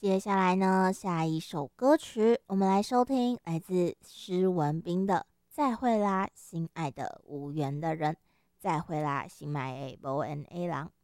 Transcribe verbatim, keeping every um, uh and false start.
接下来呢，下一首歌曲，我们来收听来自施文彬的《再会啦，心爱的无缘的人》，再会啦，心爱的无缘的人。